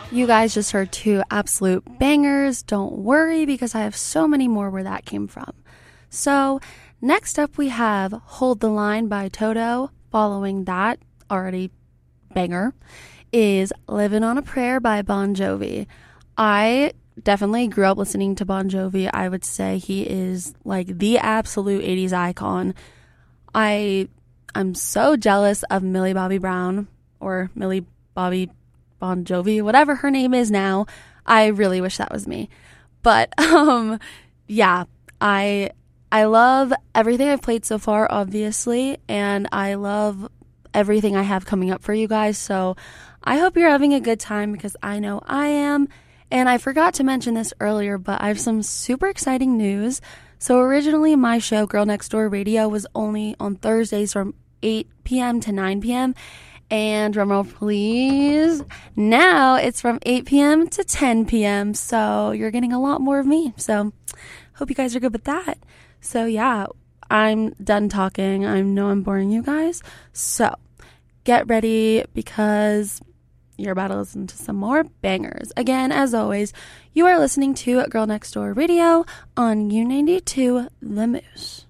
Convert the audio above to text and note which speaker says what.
Speaker 1: You guys just heard two absolute bangers. Don't worry, because I have so many more where that came from. So, next up we have Hold the Line by Toto. Following that, already banger, is Living on a Prayer by Bon Jovi. I definitely grew up listening to Bon Jovi. I would say he is like the absolute 80s icon. I'm so jealous of Millie Bobby Brown, or Millie Bobby Bon Jovi, whatever her name is now. I really wish that was me. But yeah, I love everything I've played so far, obviously, and I love everything I have coming up for you guys. So I hope you're having a good time, because I know I am. And I forgot to mention this earlier, but I have some super exciting news. So originally my show, Girl Next Door Radio, was only on Thursdays from 8 p.m. to 9 p.m. And drumroll please, now it's from 8 p.m. to 10 p.m. So you're getting a lot more of me. So hope you guys are good with that. So yeah, I'm done talking. I know I'm boring you guys. So get ready, because you're about to listen to some more bangers. Again, as always, you are listening to Girl Next Door Radio on U92 The Moose.